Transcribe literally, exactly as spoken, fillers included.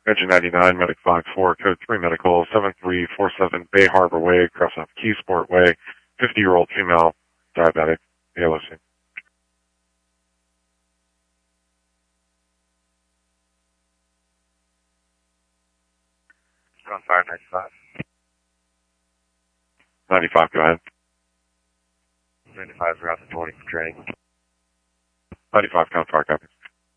Engine ninety-nine, Medic five four, Code three Medical, seven three four seven Bay Harbor Way, cross off Keysport Way, fifty-year-old female, diabetic, A L O C. On fire ninety-five. ninety-five, go ahead. ninety-five is around the twenty for training. ninety-five, count fire, copy.